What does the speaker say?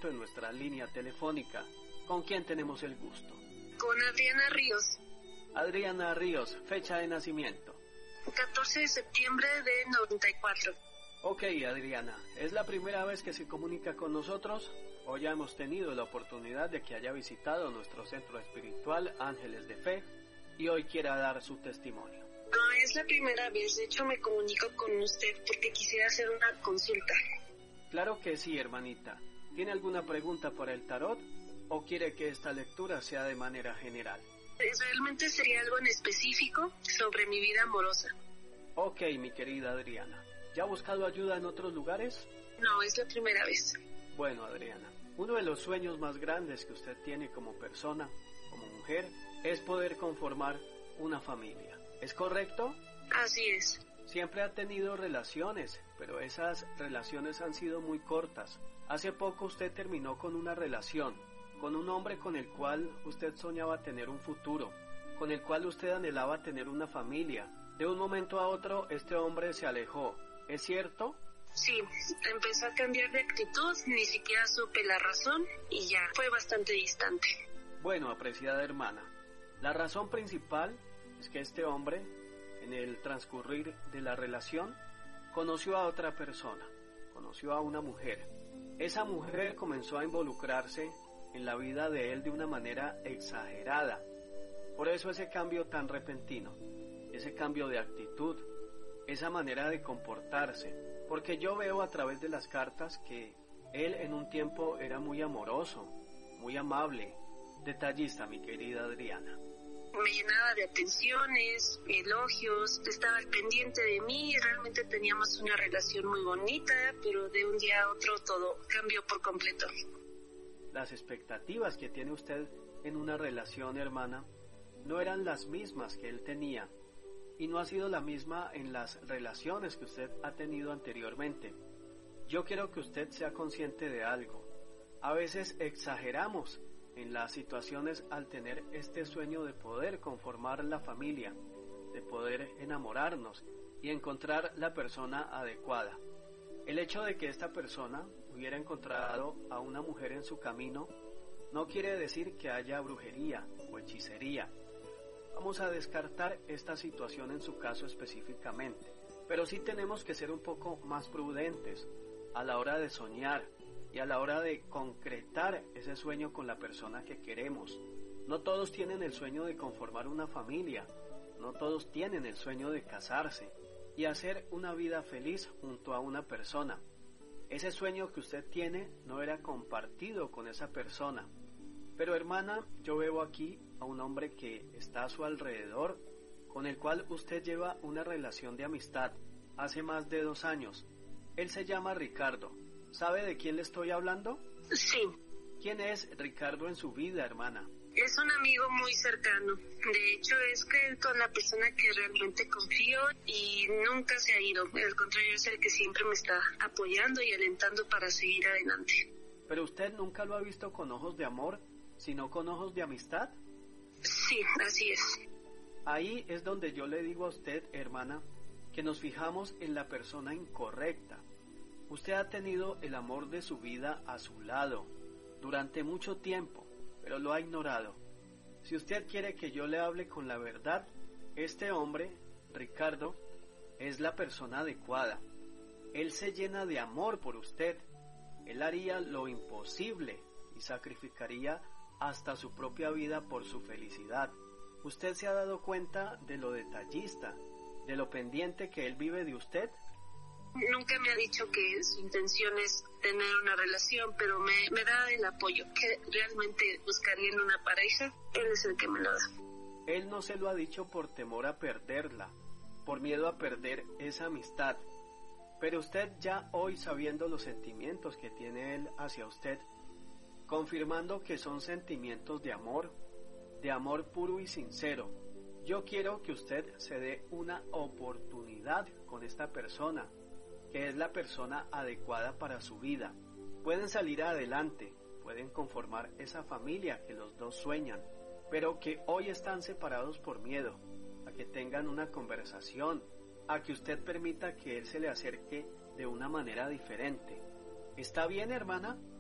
momento en nuestra línea telefónica. ¿Con quién tenemos el gusto? Con Adriana Ríos. Adriana Ríos, fecha de nacimiento. 14 de septiembre de 94. Ok, Adriana, ¿es la primera vez que se comunica con nosotros? ¿O ya hemos tenido la oportunidad de que haya visitado nuestro centro espiritual Ángeles de Fe y hoy quiera dar su testimonio? No, es la primera vez. De hecho, me comunico con usted porque quisiera hacer una consulta. Claro que sí, hermanita. ¿Tiene alguna pregunta para el tarot o quiere que esta lectura sea de manera general? Realmente sería algo en específico sobre mi vida amorosa. Ok, mi querida Adriana. ¿Ya ha buscado ayuda en otros lugares? No, es la primera vez. Bueno, Adriana, uno de los sueños más grandes que usted tiene como persona, como mujer, es poder conformar una familia. ¿Es correcto? Así es. Siempre ha tenido relaciones, pero esas relaciones han sido muy cortas. Hace poco usted terminó con una relación, con un hombre con el cual usted soñaba tener un futuro, con el cual usted anhelaba tener una familia. De un momento a otro, este hombre se alejó. ¿Es cierto? Sí, empezó a cambiar de actitud, ni siquiera supe la razón y ya, fue bastante distante. Bueno, apreciada hermana, la razón principal es que este hombre, en el transcurrir de la relación, conoció a otra persona, conoció a una mujer. Esa mujer comenzó a involucrarse en la vida de él de una manera exagerada. Por eso ese cambio tan repentino, ese cambio de actitud, esa manera de comportarse, porque yo veo a través de las cartas que él en un tiempo era muy amoroso, muy amable, detallista, mi querida Adriana. Me llenaba de atenciones, elogios, estaba al pendiente de mí y realmente teníamos una relación muy bonita, pero de un día a otro todo cambió por completo. Las expectativas que tiene usted en una relación, hermana, no eran las mismas que él tenía. Y no ha sido la misma en las relaciones que usted ha tenido anteriormente. Yo quiero que usted sea consciente de algo. A veces exageramos en las situaciones al tener este sueño de poder conformar la familia, de poder enamorarnos y encontrar la persona adecuada. El hecho de que esta persona hubiera encontrado a una mujer en su camino no quiere decir que haya brujería o hechicería. Vamos a descartar esta situación en su caso específicamente, pero sí tenemos que ser un poco más prudentes a la hora de soñar y a la hora de concretar ese sueño con la persona que queremos. No todos tienen el sueño de conformar una familia, no todos tienen el sueño de casarse y hacer una vida feliz junto a una persona. Ese sueño que usted tiene no era compartido con esa persona. Pero hermana, yo veo aquí a un hombre que está a su alrededor, con el cual usted lleva una relación de amistad hace más de 2 años. Él se llama Ricardo. ¿Sabe de quién le estoy hablando? Sí. ¿Quién es Ricardo en su vida, hermana? Es un amigo muy cercano. De hecho, es que con la persona que realmente confío y nunca se ha ido. Al contrario, es el que siempre me está apoyando y alentando para seguir adelante. ¿Pero usted nunca lo ha visto con ojos de amor, sino con ojos de amistad? Sí, así es. Ahí es donde yo le digo a usted, hermana, que nos fijamos en la persona incorrecta. Usted ha tenido el amor de su vida a su lado durante mucho tiempo, pero lo ha ignorado. Si usted quiere que yo le hable con la verdad, este hombre, Ricardo, es la persona adecuada. Él se llena de amor por usted. Él haría lo imposible y sacrificaría hasta su propia vida por su felicidad. ¿Usted se ha dado cuenta de lo detallista, de lo pendiente que él vive de usted? Nunca me ha dicho que su intención es tener una relación, pero me da el apoyo que realmente buscaría en una pareja. Él es el que me lo da. Él no se lo ha dicho por temor a perderla, por miedo a perder esa amistad. Pero usted ya hoy, sabiendo los sentimientos que tiene él hacia usted, confirmando que son sentimientos de amor puro y sincero, yo quiero que usted se dé una oportunidad con esta persona, que es la persona adecuada para su vida. Pueden salir adelante, pueden conformar esa familia que los dos sueñan, pero que hoy están separados por miedo, a que tengan una conversación, a que usted permita que él se le acerque de una manera diferente. ¿Está bien, hermana?